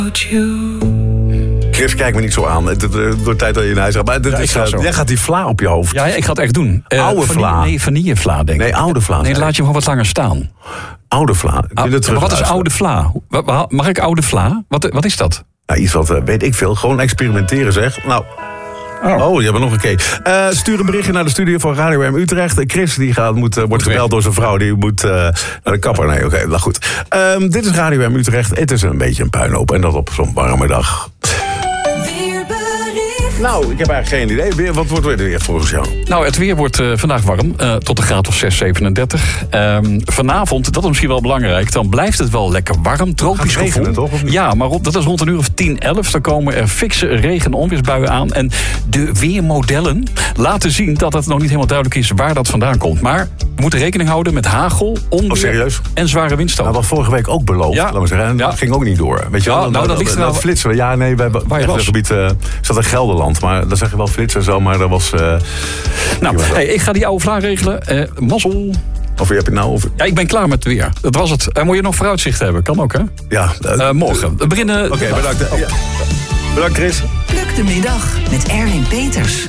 Chris, kijk me niet zo aan. Door tijd dat je in huis gaat. Maar jij gaat die vla op je hoofd. Ja, ik ga het echt doen. Oude vla. Nee, vanillevla, denk ik. Nee, oude vla. Nee, laat je hem gewoon wat langer staan. Oude vla. Maar wat is oude vla? Mag ik oude vla? Wat is dat? Nou, iets wat weet ik veel. Gewoon experimenteren, zeg. Nou... Oh, je hebt nog een keer. Stuur een berichtje naar de studio van Radio M Utrecht. Chris die wordt gebeld door zijn vrouw. Die moet naar de kapper. Nee, oké, nou goed. Dit is Radio M Utrecht. Het is een beetje een puinhoop. En dat op zo'n warme dag. Nou, ik heb eigenlijk geen idee. Wat wordt weer volgens jou? Nou, het weer wordt vandaag warm. Tot een graad of 6, 37. Vanavond, dat is misschien wel belangrijk... dan blijft het wel lekker warm. Tropisch gevoel. Regenen, toch? Of niet? Ja, maar dat is rond een uur of 10, 11. Dan komen er fikse regen- en onweersbuien aan. En de weermodellen laten zien dat het nog niet helemaal duidelijk is... waar dat vandaan komt. Maar we moeten rekening houden met hagel, onweer en zware windstoten. Dat was vorige week ook beloofd, laten we zeggen. En dat ging ook niet door. Weet je wel? Dat ligt er wel... flitsen. Ja, nee, we hebben echt een gebied... zat in Gelderland. Maar dan zeg je wel flitsen en zo, maar dat was... ik ga die oude vla regelen. Mazzel. Of heb je nou... Ja, ik ben klaar met het weer. Dat was het. Moet je nog vooruitzicht hebben? Kan ook, hè? Ja. Morgen. We beginnen... Oké, bedankt. Ja. Bedankt, Chris. Pluk de middag met Erwin Peters.